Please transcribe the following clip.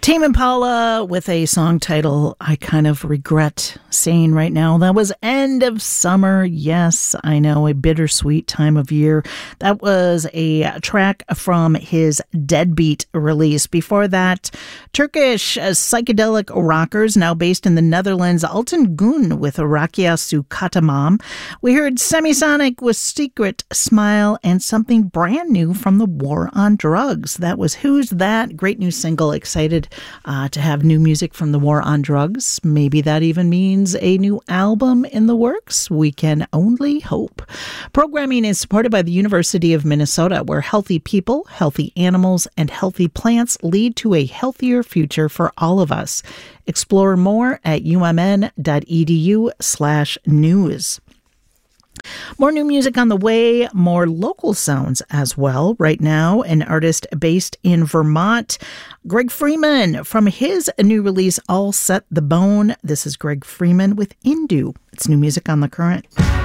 Tame Impala with a song title I kind of regret saying right now. That was End of Summer. Yes, I know, a bittersweet time of year. That was a track from his Deadbeat release. Before that, Turkish psychedelic rockers, now based in the Netherlands, Altan Gün with Rakia Sukatamam. We heard Semisonic with Secret Smile and something brand new from the War on Drugs. That was Who's That? Great new single. Excited to have new music from the War on Drugs. Maybe that even means a new album in the works. We can only hope. Programming is supported by the University of Minnesota, where healthy people, healthy animals, and healthy plants lead to a healthier future for all of us. Explore more at umn.edu/news. More new music on the way, more local sounds as well. Right now, an artist based in Vermont, Greg Freeman, from his new release, All Set the Bone. This is Greg Freeman with Indu. It's new music on The Current.